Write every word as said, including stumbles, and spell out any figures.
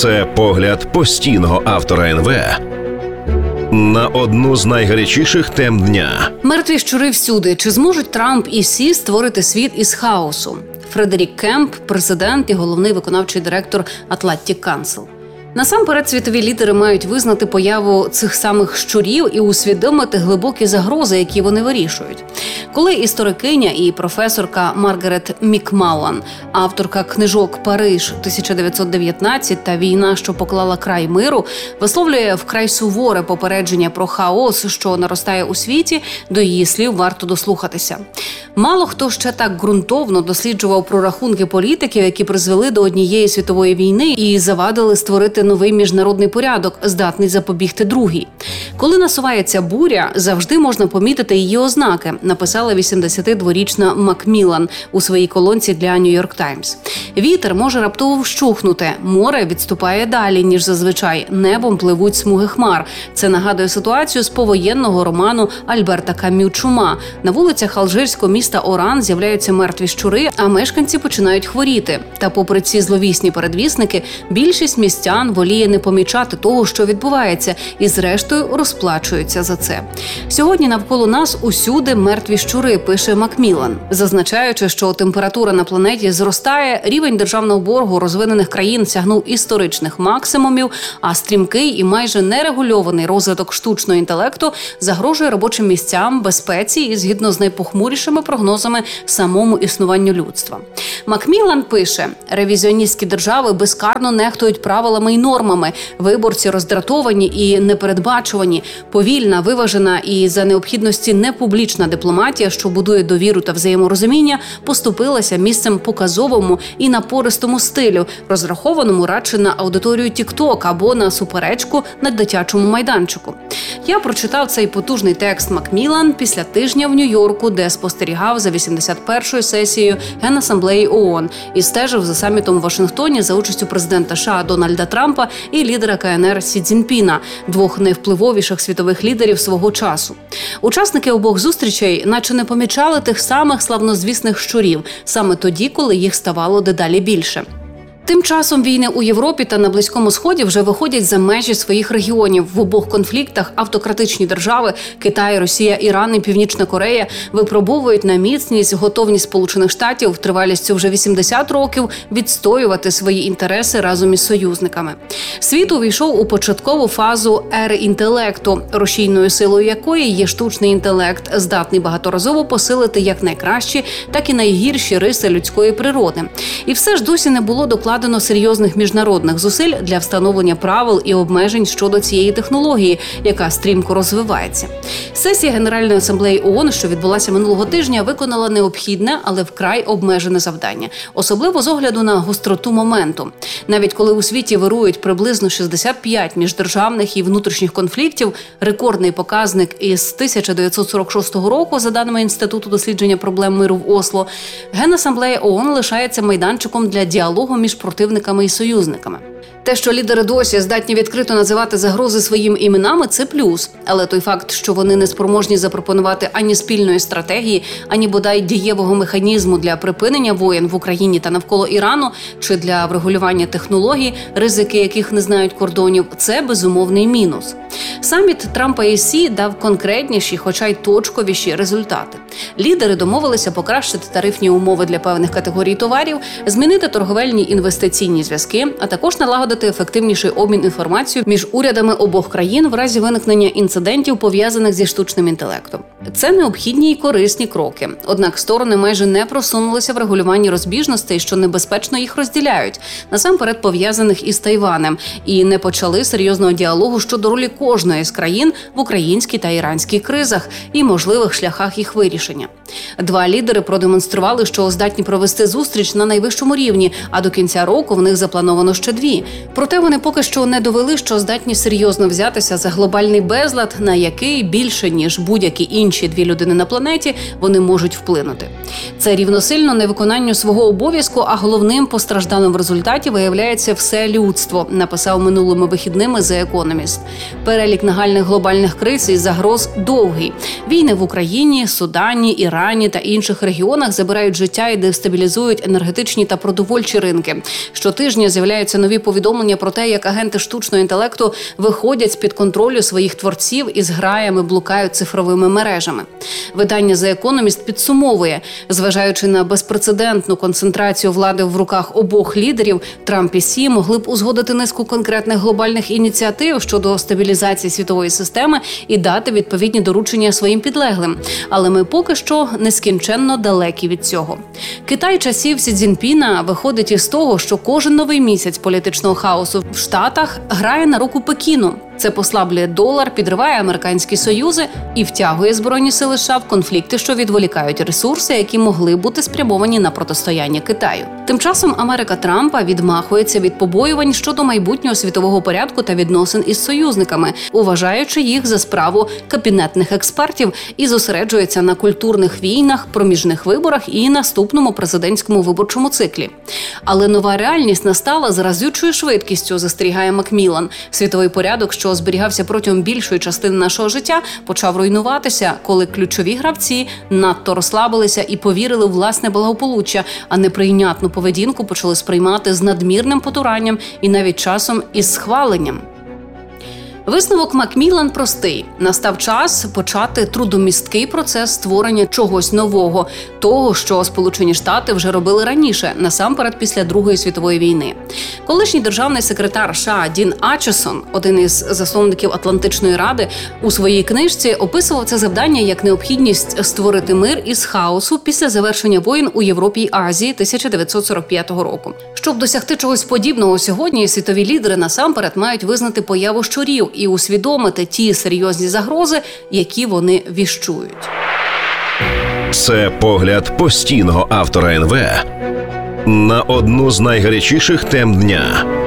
Це погляд постійного автора ен ве на одну з найгарячіших тем дня. Мертві щури всюди. Чи зможуть Трамп і Сі створити світ із хаосу? Фредерік Кемп, президент і головний виконавчий директор Atlantic Council. Насамперед, світові лідери мають визнати появу цих самих щурів і усвідомити глибокі загрози, які вони вирішують. Коли історикиня і професорка Маргарет Мікмаллан, авторка книжок «Париж тисяча дев'ятсот дев'ятнадцять» та «Війна, що поклала край миру», висловлює вкрай суворе попередження про хаос, що наростає у світі, до її слів варто дослухатися. Мало хто ще так ґрунтовно досліджував прорахунки політиків, які призвели до однієї світової війни і завадили створити новий міжнародний порядок, здатний запобігти другій. Коли насувається буря, завжди можна помітити її ознаки, написала вісімдесятидворічна Макміллан у своїй колонці для Нью-Йорк Таймс. Вітер може раптово вщухнути, море відступає далі, ніж зазвичай, небом пливуть смуги хмар. Це нагадує ситуацію з повоєнного роману Альберта Камю «Чума». На вулицях алжирського міста Оран з'являються мертві щури, а мешканці починають хворіти. Та попри ці зловісні передвісники, більшість містян воліє не помічати того, що відбувається, і зрештою розплачуються за це. Сьогодні навколо нас усюди мертві щури, пише Макміллан. Зазначаючи, що температура на планеті зростає, рівень державного боргу розвинених країн сягнув історичних максимумів, а стрімкий і майже нерегульований розвиток штучного інтелекту загрожує робочим місцям, безпеці і, згідно з найпохмурішими прогнозами, самому існуванню людства. Макміллан пише, ревізіоністські держави безкарно нехтують правилами і нормами, виборці роздратовані і непередбачувані, повільна, виважена і за необхідності непублічна дипломатія, що будує довіру та взаєморозуміння, поступилася місцем показовому і напористому стилю, розрахованому радше на аудиторію TikTok або на суперечку на дитячому майданчику. Я прочитав цей потужний текст Макміллан після тижня в Нью-Йорку, де спостерігав за вісімдесят першою сесією Генасамблеї ООН і стежив за самітом в Вашингтоні за участю президента США Дональда Трампа і лідера ка ен ер Сі Цзіньпіна, двох найвпливовіших світових лідерів свого часу. Учасники обох зустрічей наче не помічали тих самих славнозвісних щурів, саме тоді, коли їх ставало дедалі більше. Тим часом війни у Європі та на Близькому Сході вже виходять за межі своїх регіонів. В обох конфліктах автократичні держави – Китай, Росія, Іран і Північна Корея – випробовують на міцність готовність Сполучених Штатів тривалістю вже вісімдесят років відстоювати свої інтереси разом із союзниками. Світ увійшов у початкову фазу ери інтелекту, рушійною силою якої є штучний інтелект, здатний багаторазово посилити як найкращі, так і найгірші риси людської природи. І все ж досі не було докладено Вкладено серйозних міжнародних зусиль для встановлення правил і обмежень щодо цієї технології, яка стрімко розвивається. Сесія Генеральної асамблеї ООН, що відбулася минулого тижня, виконала необхідне, але вкрай обмежене завдання, особливо з огляду на гостроту моменту. Навіть коли у світі вирують приблизно шістдесят п'ять міждержавних і внутрішніх конфліктів, рекордний показник із тисяча дев'ятсот сорок шостого року, за даними Інституту дослідження проблем миру в Осло, Генасамблея ООН лишається майданчиком для діалогу між противниками і союзниками. Те, що лідери досі здатні відкрито називати загрози своїми іменами – це плюс. Але той факт, що вони не спроможні запропонувати ані спільної стратегії, ані бодай дієвого механізму для припинення воєн в Україні та навколо Ірану, чи для врегулювання технологій, ризики яких не знають кордонів – це безумовний мінус. Саміт Трампа і Сі дав конкретніші, хоча й точковіші результати. Лідери домовилися покращити тарифні умови для певних категорій товарів, змінити торговельні інвестиційні зв'язки, а також налагодити ефективніший обмін інформацією між урядами обох країн в разі виникнення інцидентів, пов'язаних зі штучним інтелектом. Це необхідні і корисні кроки. Однак сторони майже не просунулися в регулюванні розбіжностей, що небезпечно їх розділяють, насамперед пов'язаних із Тайванем, і не почали серйозного діалогу щодо ролі кожної з країн в українській та іранській кризах і можливих шляхах їх вирішення. Два лідери продемонстрували, що здатні провести зустріч на найвищому рівні, а до кінця року в них заплановано ще дві. Проте вони поки що не довели, що здатні серйозно взятися за глобальний безлад, на який більше, ніж будь-які інші дві людини на планеті, вони можуть вплинути. Це рівносильно невиконанню свого обов'язку, а головним постраждалим в результаті виявляється все людство, написав минулими вихідними The Economist. Перелік нагальних глобальних криз і загроз довгий. Війни в Україні, Судані, Ірані, Ірані та інших регіонах забирають життя і дестабілізують енергетичні та продовольчі ринки. Щотижня з'являються нові повідомлення про те, як агенти штучного інтелекту виходять з-під контролю своїх творців і з граями блукають цифровими мережами. Видання The Economist підсумовує, зважаючи на безпрецедентну концентрацію влади в руках обох лідерів, Трамп і Сі могли б узгодити низку конкретних глобальних ініціатив щодо стабілізації світової системи і дати відповідні доручення своїм підлеглим. Але ми поки що нескінченно далекі від цього. Китай часів Сі Цзіньпіна виходить із того, що кожен новий місяць політичного хаосу в Штатах грає на руку Пекіну. Це послаблює долар, підриває американські союзи і втягує Збройні сили США в конфлікти, що відволікають ресурси, які могли бути спрямовані на протистояння Китаю. Тим часом Америка Трампа відмахується від побоювань щодо майбутнього світового порядку та відносин із союзниками, уважаючи їх за справу кабінетних експертів, і зосереджується на культурних війнах, проміжних виборах і наступному президентському виборчому циклі. Але нова реальність настала з разючою швидкістю, застерігає Макміллан. Світовий порядок, що зберігався протягом більшої частини нашого життя, почав руйнуватися, коли ключові гравці надто розслабилися і повірили у власне благополуччя, а неприйнятну поведінку почали сприймати з надмірним потуранням і навіть часом із схваленням. Висновок Макміллан простий. Настав час почати трудомісткий процес створення чогось нового, того, що Сполучені Штати вже робили раніше, насамперед після Другої світової війни. Колишній державний секретар США Дін Ачесон, один із засновників Атлантичної ради, у своїй книжці описував це завдання як необхідність створити мир із хаосу після завершення воєн у Європі й Азії тисяча дев'ятсот сорок п'ятого року. Щоб досягти чогось подібного сьогодні, світові лідери насамперед мають визнати появу щурів і усвідомити ті серйозні загрози, які вони віщують. Це погляд постійного автора ен ве на одну з найгарячіших тем дня.